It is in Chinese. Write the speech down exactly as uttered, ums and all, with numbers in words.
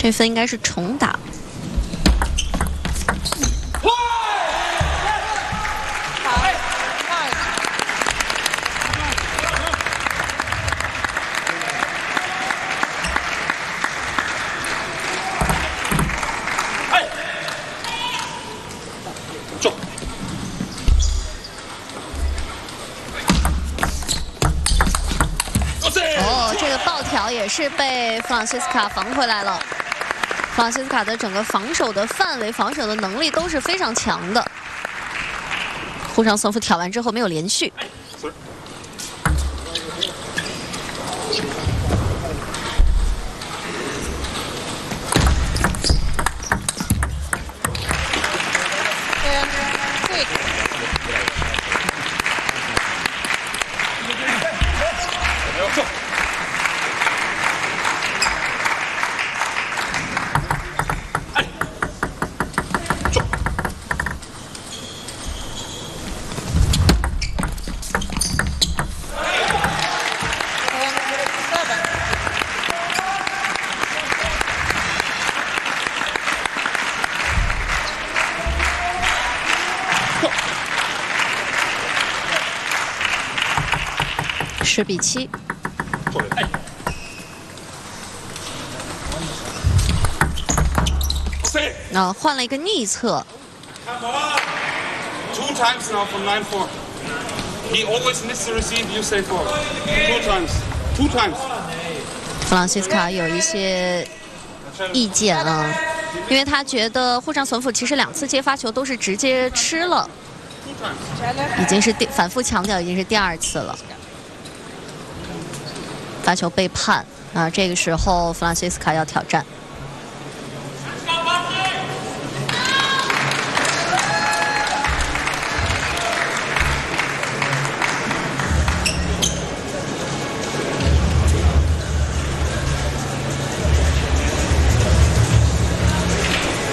这分应该是重打。 哦，这个爆挑也是被弗朗西斯卡防回来了。弗朗西斯卡的整个防守的范围、防守的能力都是非常强的。护上索夫挑完之后没有连续。 十比七。啊，换了一个逆侧。 Two times now from nine four. He always missed the receive. You say four. Two times. Two times. 弗朗西斯卡有一些意见啊，因为他觉得护上索夫其实两次接发球都是直接吃了，已经是第反复强调已经是第二次了。 发球被判啊，这个时候弗朗西斯卡要挑战。